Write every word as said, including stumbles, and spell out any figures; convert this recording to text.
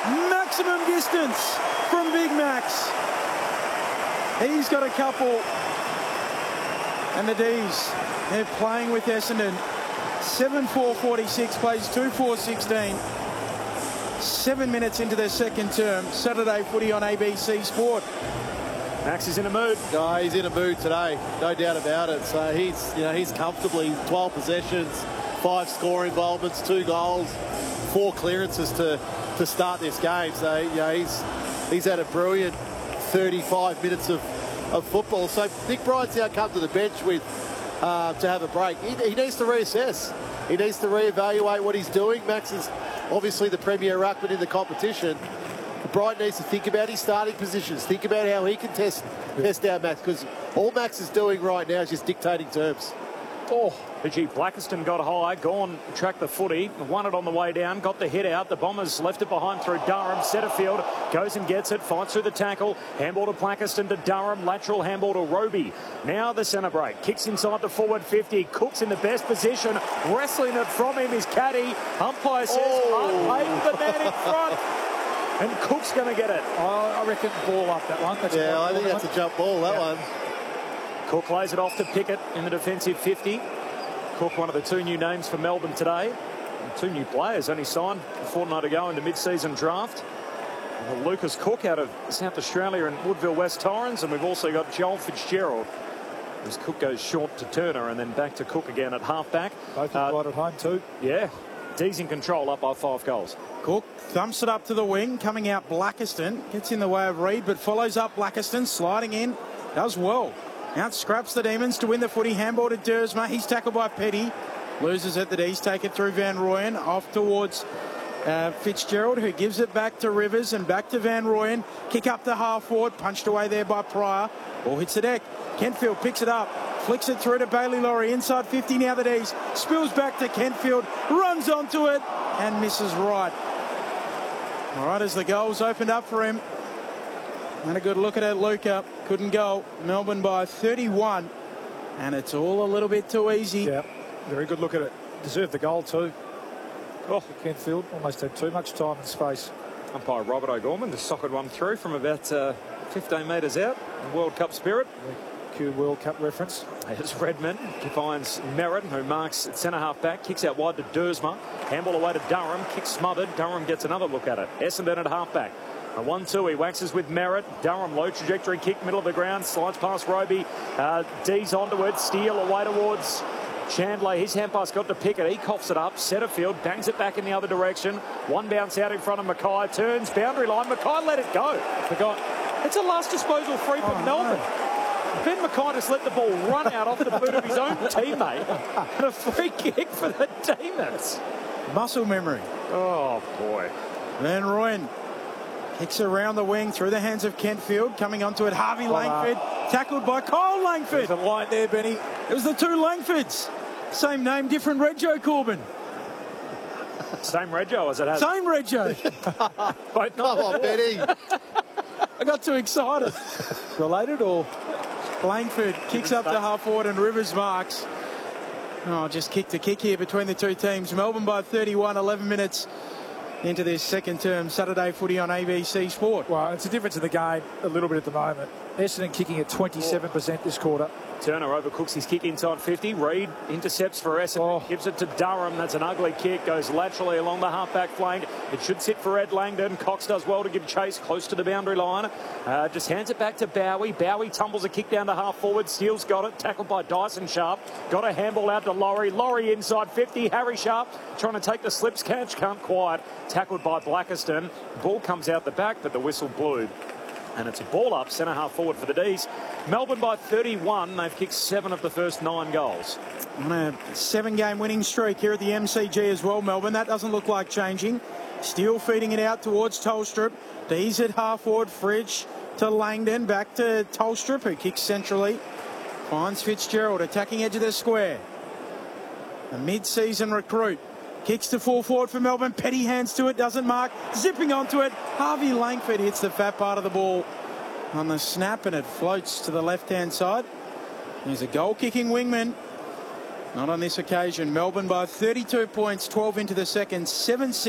Maximum distance from Big Max. He's got a couple. And the D's, they're playing with Essendon. seven four forty-six, plays two four sixteen. Seven minutes into their second term. Saturday footy on A B C Sport. Max is in a mood. No, he's in a mood today, no doubt about it. So he's, you know, he's comfortably twelve possessions, five score involvements, two goals, four clearances to to start this game. So you know, he's he's had a brilliant thirty-five minutes of, of football. So Nick Bryant's now come to the bench with uh, to have a break. He, he needs to reassess. He needs to reevaluate what he's doing. Max is obviously the premier ruckman in the competition. Bryant needs to think about his starting positions, think about how he can test test out Max, because all Max is doing right now is just dictating terms. Oh, G. Blackiston got high, gone, tracked the footy, won it on the way down, got the hit out. The Bombers left it behind through Durham. Setterfield goes and gets it, fights through the tackle. Handball to Blackiston to Durham, lateral handball to Roby. Now the centre break, kicks inside the forward fifty. Cook's in the best position, wrestling it from him is Caddy. Umpire says, oh. unpaid the man in front. And Cook's going to get it. Oh, I reckon ball up that one. That's yeah, I think that's one. a jump ball, that yeah. one. Cook lays it off to Pickett in the defensive fifty. Cook, one of the two new names for Melbourne today. And two new players only signed a fortnight ago in the mid-season draft. And Lucas Cook out of South Australia and Woodville West Torrens. And we've also got Joel Fitzgerald, as Cook goes short to Turner and then back to Cook again at half-back. Both uh, right at home too. Yeah. D's in control, up by five goals. Cook thumps it up to the wing, coming out Blackiston. Gets in the way of Reid, but follows up Blackiston, sliding in. Does well. Out scraps the Demons to win the footy. Handball to Dersma. He's tackled by Petty. Loses it. The D's take it through Van Rooyen. Off towards uh, Fitzgerald, who gives it back to Rivers and back to Van Rooyen. Kick up to half forward. Punched away there by Pryor. Ball hits the deck. Kentfield picks it up. Flicks it through to Bailey Laurie. Inside fifty now the D's. Spills back to Kentfield. Runs onto it and misses right. All right, as the goals opened up for him. And a good look at it, Luca. Couldn't go. Melbourne by thirty-one. And it's all a little bit too easy. Yeah, very good look at it. Deserved the goal too. Oh, Kentfield almost had too much time and space. Umpire Robert O'Gorman just socked one through from about uh, fifteen metres out. World Cup spirit. Yeah. Q World Cup reference. As Redmond finds Merritt, who marks at centre half back, kicks out wide to Dersma. Handball away to Durham, kick smothered. Durham gets another look at it. Essendon at half back. A one two, he waxes with Merritt. Durham, low trajectory kick, middle of the ground, slides past Roby. Uh, D's onto it, Steele away towards Chandler. His hand pass got to Pickett. He coughs it up. Setterfield bangs it back in the other direction. One bounce out in front of Mackay. Turns, boundary line. Mackay let it go. Forgot. It's a last disposal free for oh, Melbourne. No. Ben Mackay just let the ball run out off the boot of his own teammate. And a free kick for the Demons. Muscle memory. Oh, boy. Van Rooyen kicks around the wing through the hands of Kentfield. Coming onto it, Harvey Langford. Tackled by Kyle Langford. There's a line there, Benny. It was the two Langfords. Same name, different Rego Corbin. Same Rego as it has. Same Rego. Both Come on, Benny. I got too excited. Related or? Langford kicks up to half forward and Rivers marks. Oh, just kick to kick here between the two teams. Melbourne by thirty-one, eleven minutes into their second term. Saturday footy on A B C Sport. Well, it's a difference in the game a little bit at the moment. Essendon kicking at twenty-seven percent this quarter. Turner overcooks his kick inside fifty. Reid intercepts for Essendon. Oh. Gives it to Durham. That's an ugly kick. Goes laterally along the half-back flank. It should sit for Ed Langdon. Cox does well to give chase close to the boundary line. Uh, just hands it back to Bowie. Bowie tumbles a kick down to half-forward. Steele's got it. Tackled by Dyson Sharp. Got a handball out to Laurie. Laurie inside fifty. Harry Sharp trying to take the slips catch. Can't quite. Tackled by Blackiston. Ball comes out the back, but the whistle blew. And it's a ball up, centre half forward for the D's. Melbourne by thirty-one. They've kicked seven of the first nine goals. On a seven-game winning streak here at the M C G as well, Melbourne. That doesn't look like changing. Steele feeding it out towards Tolstrup. D's at half forward. Fridge to Langdon. Back to Tolstrup, who kicks centrally. Finds Fitzgerald attacking edge of the square. A mid-season recruit. Kicks to full forward for Melbourne. Petty hands to it, doesn't mark. Zipping onto it. Harvey Langford hits the fat part of the ball on the snap and it floats to the left-hand side. He's a goal-kicking wingman. Not on this occasion. Melbourne by thirty-two points, twelve into the second, seven six.